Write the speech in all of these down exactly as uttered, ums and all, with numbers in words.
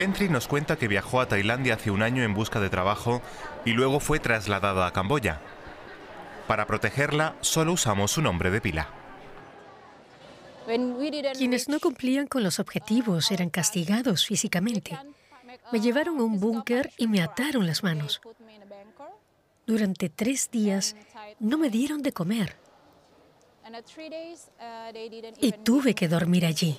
Noventri nos cuenta que viajó a Tailandia hace un año en busca de trabajo y luego fue trasladada a Camboya. Para protegerla, solo usamos su nombre de pila. Quienes no cumplían con los objetivos eran castigados físicamente. Me llevaron a un búnker y me ataron las manos. Durante tres días no me dieron de comer. Y tuve que dormir allí.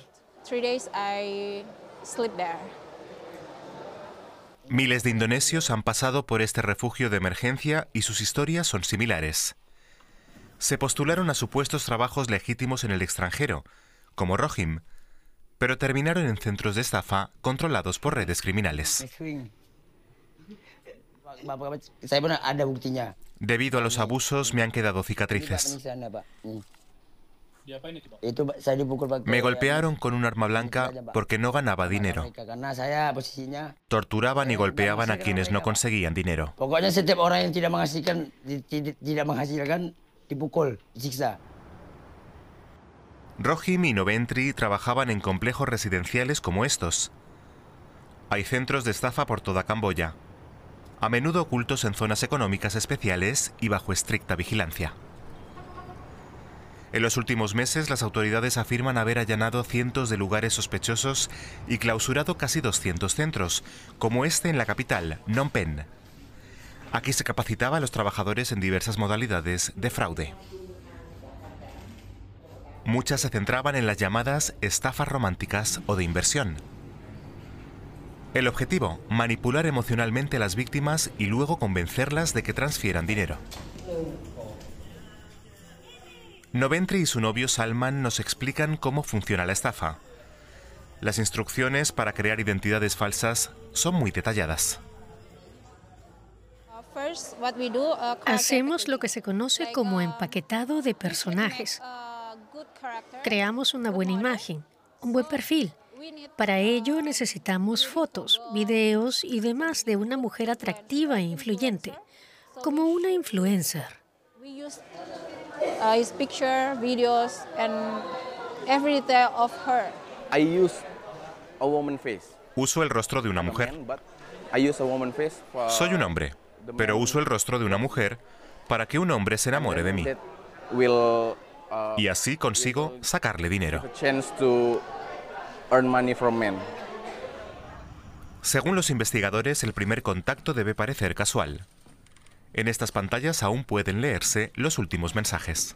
Miles de indonesios han pasado por este refugio de emergencia y sus historias son similares. Se postularon a supuestos trabajos legítimos en el extranjero, como Rohim, pero terminaron en centros de estafa controlados por redes criminales. Debido a los abusos me han quedado cicatrices. Me golpearon con un arma blanca porque no ganaba dinero. Torturaban y golpeaban a quienes no conseguían dinero. Rohim y Noventri trabajaban en complejos residenciales como estos. Hay centros de estafa por toda Camboya, a menudo ocultos en zonas económicas especiales y bajo estricta vigilancia. En los últimos meses, las autoridades afirman haber allanado cientos de lugares sospechosos y clausurado casi doscientos centros, como este en la capital, Phnom Penh. Aquí se capacitaba a los trabajadores en diversas modalidades de fraude. Muchas se centraban en las llamadas estafas románticas o de inversión. El objetivo, manipular emocionalmente a las víctimas y luego convencerlas de que transfieran dinero. Noventri y su novio Salman nos explican cómo funciona la estafa. Las instrucciones para crear identidades falsas son muy detalladas. Hacemos lo que se conoce como empaquetado de personajes. Creamos una buena imagen, un buen perfil. Para ello necesitamos fotos, videos y demás de una mujer atractiva e influyente, como una influencer. Uh, his picture, videos, and every detail of her. I use a woman face. Uso el rostro de una mujer. I use a woman face for Soy un hombre, pero uso el rostro de una mujer para que un hombre se enamore de mí. will, uh, Y así consigo sacarle dinero. a chance to earn money from men. Según los investigadores, el primer contacto debe parecer casual. En estas pantallas aún pueden leerse los últimos mensajes.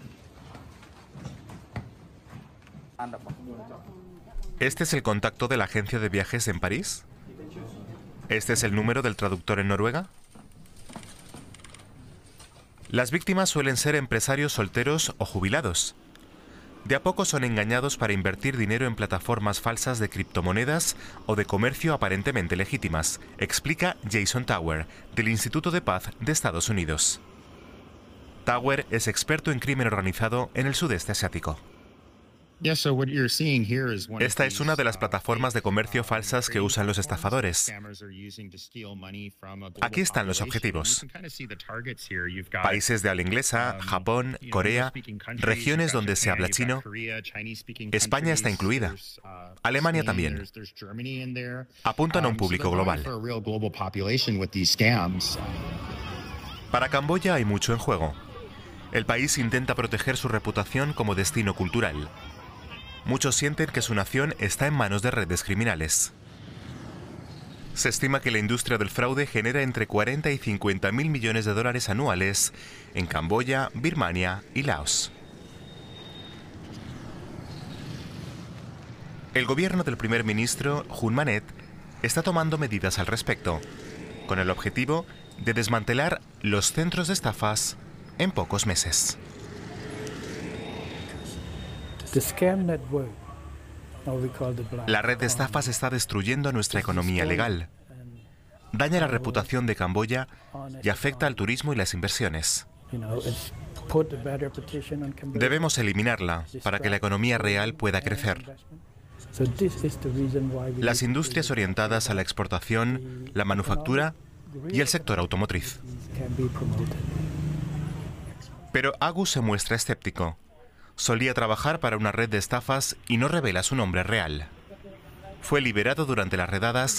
¿Este es el contacto de la agencia de viajes en París? ¿Este es el número del traductor en Noruega? Las víctimas suelen ser empresarios solteros o jubilados. De a poco son engañados para invertir dinero en plataformas falsas de criptomonedas o de comercio aparentemente legítimas, explica Jason Tower, del Instituto de Paz de Estados Unidos. Tower es experto en crimen organizado en el sudeste asiático. Esta es una de las plataformas de comercio falsas que usan los estafadores. Aquí están los objetivos: países de habla inglesa, Japón, Corea, regiones donde se habla chino. España está incluida. Alemania también. Apuntan a un público global. Para Camboya hay mucho en juego. El país intenta proteger su reputación como destino cultural. Muchos sienten que su nación está en manos de redes criminales. Se estima que la industria del fraude genera entre cuarenta y cincuenta mil millones de dólares anuales en Camboya, Birmania y Laos. El gobierno del primer ministro, Hun Manet, está tomando medidas al respecto, con el objetivo de desmantelar los centros de estafas en pocos meses. La red de estafas está destruyendo nuestra economía legal, daña la reputación de Camboya y afecta al turismo y las inversiones. Debemos eliminarla para que la economía real pueda crecer. Las industrias orientadas a la exportación, la manufactura y el sector automotriz. Pero Agus se muestra escéptico. Solía trabajar para una red de estafas y no revela su nombre real. Fue liberado durante las redadas